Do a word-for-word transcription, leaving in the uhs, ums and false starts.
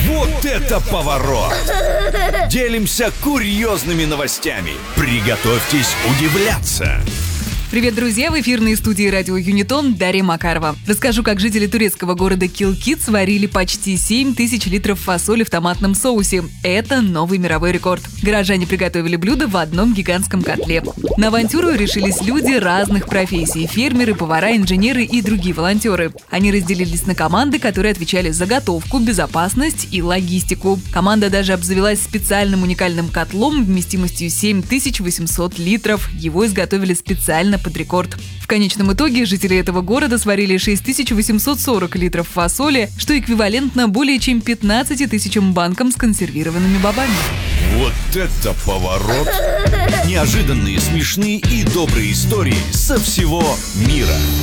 Вот это поворот! Делимся курьезными новостями. Приготовьтесь удивляться. Привет, друзья! В эфирной студии радио Юнитон Дарья Макарова. Расскажу, как жители турецкого города Килкит сварили почти семь тысяч литров фасоли в томатном соусе. Это новый мировой рекорд. Горожане приготовили блюдо в одном гигантском котле. На авантюру решились люди разных профессий – фермеры, повара, инженеры и другие волонтеры. Они разделились на команды, которые отвечали за готовку, безопасность и логистику. Команда даже обзавелась специальным уникальным котлом вместимостью семь тысяч восемьсот литров. Его изготовили специально под рекорд. В конечном итоге жители этого города сварили шесть тысяч восемьсот сорок литров фасоли, что эквивалентно более чем пятнадцати тысячам банкам с консервированными бобами. Вот это поворот! Неожиданные, смешные и добрые истории со всего мира.